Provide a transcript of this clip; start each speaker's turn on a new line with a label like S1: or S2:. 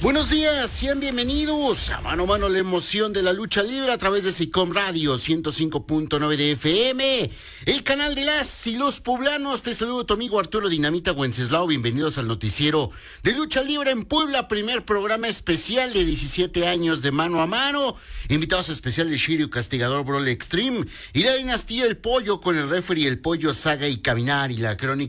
S1: Buenos días, sean bienvenidos a Mano a Mano, la emoción de la lucha libre a través de SICOM Radio 105.9 de FM, el canal de las y los poblanos. Te saludo tu amigo Arturo Dinamita Wenceslao. Bienvenidos al noticiero de lucha libre en Puebla, primer programa especial de 17 años de Mano a Mano. Invitados especiales Shiryu Castigador Brawl Extreme y la dinastía El Pollo con el referee El Pollo Saga y Caminar y la crónica